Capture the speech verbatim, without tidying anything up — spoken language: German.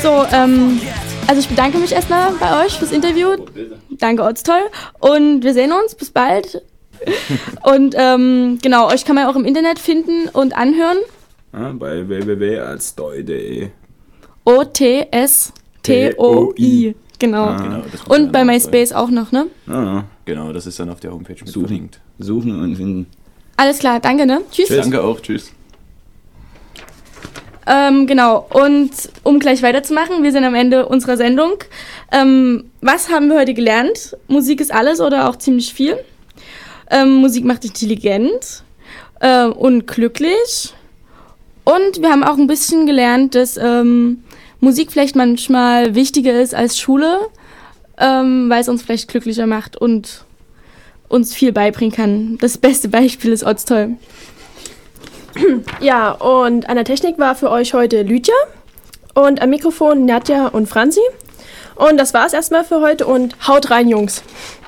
So, ähm, also ich bedanke mich erstmal bei euch fürs Interview. Danke, Ortstoll. Und wir sehen uns. Bis bald. Und ähm, genau, euch kann man auch im Internet finden und anhören. Ja, bei w w w punkt ortstoi punkt d e. O T S T O I. Genau. Ah, Genau, das muss Und dann bei auch MySpace auch noch, ne? Ja, ja. Genau, das ist dann auf der Homepage mit Suchen. verlinkt. Suchen und finden. Alles klar, danke, ne? Tschüss. Tschüss. Danke auch, tschüss. Ähm, genau, und um gleich weiterzumachen, wir sind am Ende unserer Sendung. Ähm, was haben wir heute gelernt? Musik ist alles oder auch ziemlich viel. Ähm, Musik macht intelligent äh, und glücklich. Und wir haben auch ein bisschen gelernt, dass ähm, Musik vielleicht manchmal wichtiger ist als Schule, ähm, weil es uns vielleicht glücklicher macht und uns viel beibringen kann. Das beste Beispiel ist Ortstoll. Ja, und an der Technik war für euch heute Lydia und am Mikrofon Nadja und Franzi. Und das war's erstmal für heute und haut rein, Jungs.